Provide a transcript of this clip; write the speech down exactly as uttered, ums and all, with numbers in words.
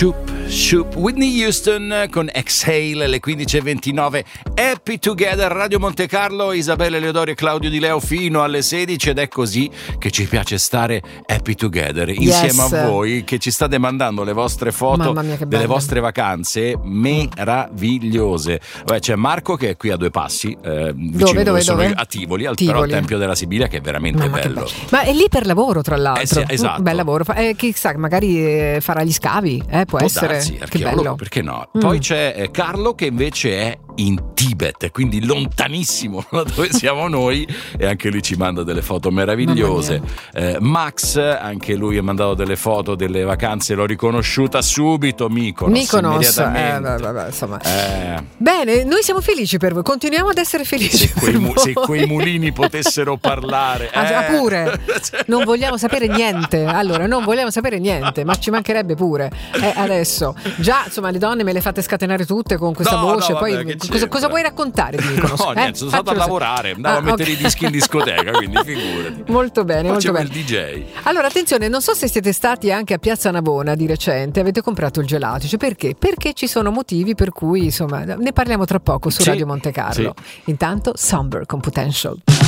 Shoop, Shoop, Whitney Houston con Exhale alle quindici e ventinove. Happy Together, Radio Monte Carlo, Isabella Leodori e Claudio Di Leo fino alle sedici, ed è così che ci piace stare Happy Together insieme Yes. a voi che ci state mandando le vostre foto Mamma mia, che delle belle. vostre vacanze meravigliose. Beh, c'è Marco che è qui a due passi, eh, vicino Dove, dove, sono dove? io, a Tivoli, al, Tivoli. però al Tempio della Sibilia, che è veramente Mamma, che bello. bello. Ma è lì per lavoro, tra l'altro. Eh sì, esatto. Un bel lavoro. Fa- eh, chissà, magari eh, farà gli scavi, eh, può, Può essere. darsi, Che archeologo, bello. perché no? Mm. Poi c'è eh, Carlo che invece è in Tibet, quindi lontanissimo da dove siamo noi, e anche lui ci manda delle foto meravigliose. Eh, Max, anche lui ha mandato delle foto delle vacanze, l'ho riconosciuta subito, Mykonos, Mykonos, eh, immediatamente. vabbè, insomma. Eh, Bene, noi siamo felici per voi, continuiamo ad essere felici se, quei per mu- voi. se quei mulini potessero parlare, Ah, eh. ah, pure non vogliamo sapere niente, allora non vogliamo sapere niente, ma ci mancherebbe pure. Eh, adesso già insomma le donne me le fate scatenare tutte con questa No, voce, no, poi vabbè, che cosa, c'entra? cosa vuoi raccontare di Mykonos? No, Eh? niente, sono stato a Faccelo lavorare, andavo Ah, a mettere ok. i dischi in discoteca, quindi figurati. Molto bene, molto Facevo bene. il D J. Allora attenzione, non so se siete stati anche a Piazza Navona di recente, avete comprato il gelato, cioè perché? Perché ci sono motivi per cui insomma ne parliamo tra poco su Sì, Radio Monte Carlo. Intanto Somber con Potential.